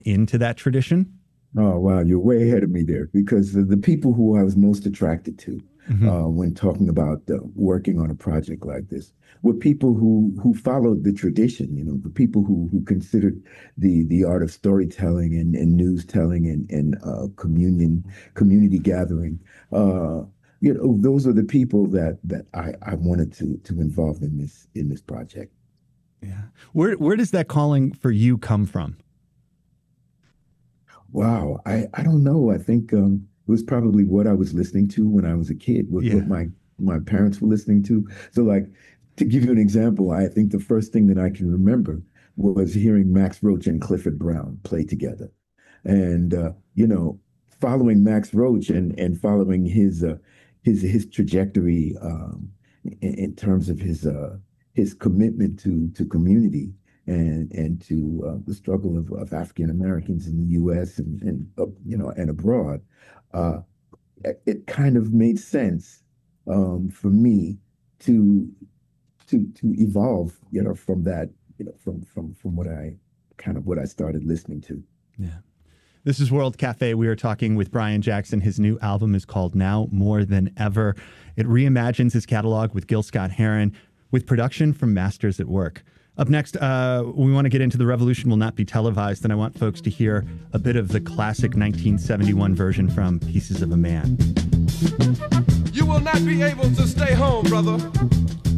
into that tradition? Oh, wow, you're way ahead of me there because the people who I was most attracted to Hmm. when talking about working on a project like this were people who followed the tradition, the people who considered the art of storytelling and news telling and community gathering. Uh, those are the people that I wanted to involve in this project. Yeah. Where does that calling for you come from? Wow, I don't know. I think it was probably what I was listening to when I was a kid, what Yeah. my parents were listening to. So, like, to give you an example, I think the first thing that I can remember was hearing Max Roach and Clifford Brown play together, and following Max Roach and following his trajectory in terms of his commitment to community and to the struggle of African Americans in the U.S. and abroad, uh, it kind of made sense for me to to evolve, from that, from what I started listening to. Yeah. This is World Cafe. We are talking with Brian Jackson. His new album is called Now More Than Ever. It reimagines his catalog with Gil Scott-Heron, with production from Masters at Work. Up next, we want to get into The Revolution Will Not Be Televised, and I want folks to hear a bit of the classic 1971 version from Pieces of a Man. You will not be able to stay home, brother.